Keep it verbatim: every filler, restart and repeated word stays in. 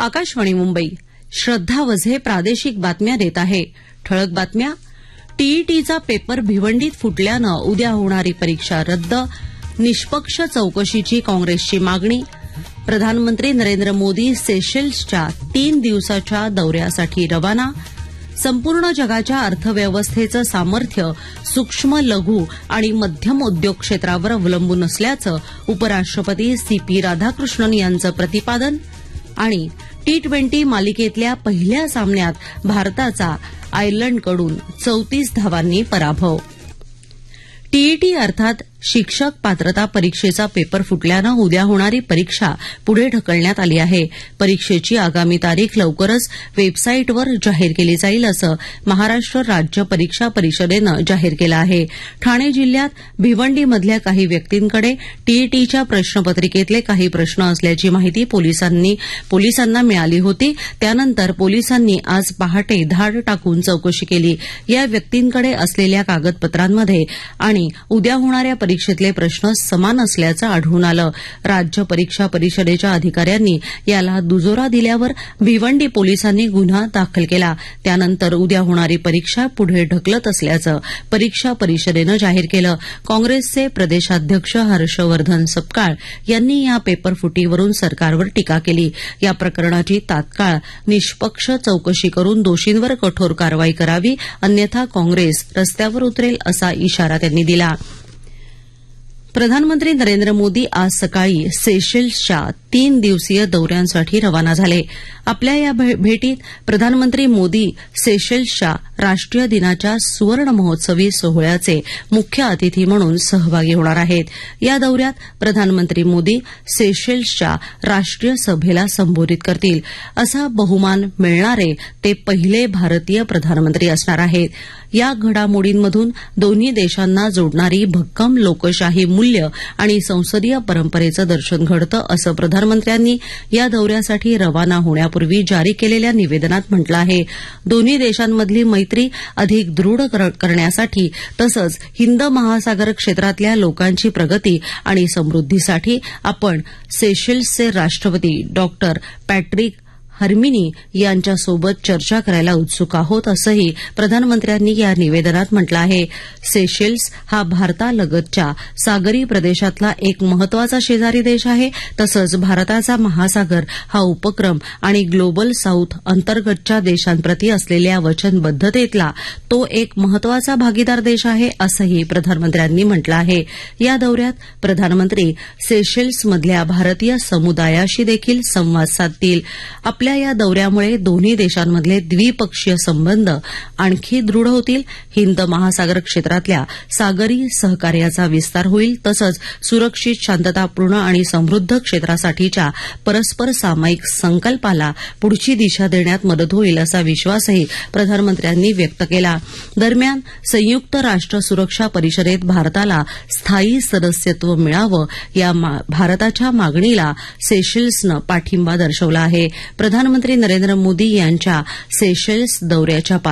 आकाशवाणी मुंबई. श्रद्धा वझे प्रादेशिक बातम्या देत आहे. ठळक बातम्या. टीईटीचा पेपर भिवंडीत फुटल्यानं उद्या होणारी परीक्षा रद्द. निष्पक्ष चौकशीची काँग्रेसची मागणी. प्रधानमंत्री नरेंद्र मोदी सेशेल्सच्या तीन दिवसाच्या दौऱ्यासाठी रवाना. संपूर्ण जगाच्या अर्थव्यवस्थेचं सामर्थ्य सूक्ष्म लघु आणि मध्यम उद्योग क्षेत्रावर अवलंबून असल्याचं उपराष्ट्रपती सी पी राधाकृष्णन यांचं प्रतिपादन. आणि टी ट्वेंटी मालिकेतल्या पहिल्या सामन्यात भारताचा आयर्लंडकडून चौतीस धावांनी पराभव. टीईटी अर्थात शिक्षक पात्रता परीक्षेचा पेपर फुटल्यानं उद्या होणारी परीक्षा पुढे ढकलण्यात आली आहे. परीक्षेची आगामी तारीख लवकरच वेबसाईटवर जाहीर केली जाईल असं महाराष्ट्र राज्य परीक्षा परिषदेनं जाहीर केलं आहे. ठाणे जिल्ह्यात भिवंडीमधल्या काही व्यक्तींकडे टीईटीच्या प्रश्नपत्रिकेतले काही प्रश्न असल्याची माहिती पोलिसांनी पोलिसांना मिळाली होती. त्यानंतर पोलिसांनी आज पहाटे धाड टाकून चौकशी केली. या व्यक्तींकडे असलेल्या कागदपत्रांमध्ये आणि उद्या होणाऱ्या परीक्षेतले प्रश्न समान असल्याचं आढळून आलं. राज्य परीक्षा परिषदेच्या अधिकाऱ्यांनी याला दुजोरा दिल्यावर भिवंडी पोलिसांनी गुन्हा दाखल केला. त्यानंतर उद्या होणारी परीक्षा पुढे ढकलत असल्याचं परीक्षा परिषदेनं जाहीर केलं. काँग्रेसचे प्रदेशाध्यक्ष हर्षवर्धन सपकाळ यांनी या पेपरफुटीवरून सरकारवर टीका केली. या प्रकरणाची तात्काळ निष्पक्ष चौकशी करून दोषींवर कठोर कारवाई करावी, अन्यथा काँग्रेस रस्त्यावर उतरेल असा इशारा त्यांनी दिला. प्रधानमंत्री नरेंद्र मोदी आज सकाळी सेशेल्सच्या तीन दिवसीय दौऱ्यांसाठी रवाना झाले. आपल्या या भेटीत प्रधानमंत्री मोदी सेशेल्सच्या राष्ट्रीय दिनाच्या सुवर्ण महोत्सवी सोहळ्याचे मुख्य अतिथी म्हणून सहभागी होणार आहेत. या दौऱ्यात प्रधानमंत्री मोदी सेशेल्सच्या राष्ट्रीय सभेला संबोधित करतील. असा बहुमान मिळणारे ते पहिले भारतीय प्रधानमंत्री असणार आहेत. या घडामोडींमधून दोन्ही देशांना जोडणारी भक्कम लोकशाही मूल्य आणि संसदीय परंपरेचं दर्शन घडतं असं प्रधानमंत्र्यांनी या दौऱ्यासाठी रवाना होण्यापूर्वी जारी केलेल्या निवेदनात म्हटलं आहे. दोन्ही देशांमधली मैत्री अधिक दृढ करण्यासाठी तसंच हिंद महासागर क्षेत्रातल्या लोकांची प्रगती आणि समृद्धीसाठी आपण सेशेल्सचे राष्ट्रपती डॉक्टर पॅट्रिक हर्मिनी यांच्यासोबत चर्चा करायला उत्सुक आहोत असंही प्रधानमंत्र्यांनी या निवेदनात म्हटलं आहे. सेशेल्स हा भारतालगतच्या सागरी प्रदेशातला एक महत्वाचा शेजारी देश आहे. तसंच भारताचा महासागर हा उपक्रम आणि ग्लोबल साऊथ अंतर्गतच्या देशांप्रती असलेल्या वचनबद्धतेतला तो एक महत्वाचा भागीदार देश आहे असंही प्रधानमंत्र्यांनी म्हटलं आहे. या दौऱ्यात प्रधानमंत्री सेशेल्समधल्या भारतीय समुदायाशी देखील संवाद साधतील. आपल्या या दौऱ्यामुळे दोन्ही देशांमधले द्विपक्षीय संबंध आणखी दृढ होतील. हिंद महासागर क्षेत्रातल्या सागरी सहकार्याचा विस्तार होईल. तसंच सुरक्षित, शांततापूर्ण आणि समृद्ध क्षेत्रासाठीच्या परस्पर सामायिक संकल्पाला पुढची दिशा देण्यात मदत होईल असा विश्वासही प्रधानमंत्र्यांनी व्यक्त केला. दरम्यान संयुक्त राष्ट्र सुरक्षा परिषदेत भारताला स्थायी सदस्यत्व मिळावं या भारताच्या मागणीला सेशेल्सनं पाठिंबा दर्शवला आहे. प्रधानमंत्री नरेंद्र मोदी यांच्या सेशेल्स दौऱ्याच्या